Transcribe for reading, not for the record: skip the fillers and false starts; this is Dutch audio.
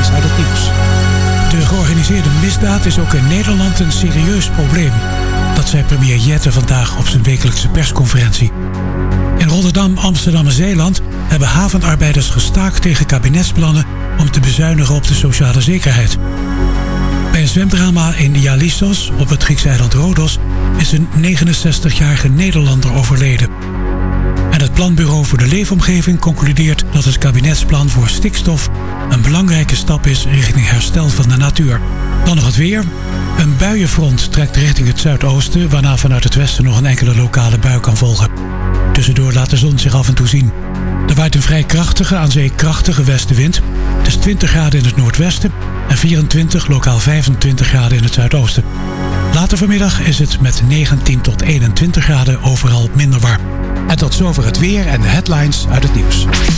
headlines uit het nieuws. De georganiseerde misdaad is ook in Nederland een serieus probleem. Dat zei premier Jette vandaag op zijn wekelijkse persconferentie. In Rotterdam, Amsterdam en Zeeland hebben havenarbeiders gestaakt tegen kabinetsplannen om te bezuinigen op de sociale zekerheid. Bij een zwemdrama in Ialissos op het Griekse eiland Rodos is een 69-jarige Nederlander overleden. En het Planbureau voor de Leefomgeving concludeert dat het kabinetsplan voor stikstof een belangrijke stap is richting herstel van de natuur. Dan nog het weer. Een buienfront trekt richting het zuidoosten, waarna vanuit het westen nog een enkele lokale bui kan volgen. Tussendoor laat de zon zich af en toe zien. Er waait een vrij krachtige, aan zee krachtige westenwind. Het is 20 graden in het noordwesten en 24, lokaal 25 graden in het zuidoosten. Later vanmiddag is het met 19 tot 21 graden overal minder warm. En tot zover het weer en de headlines uit het nieuws.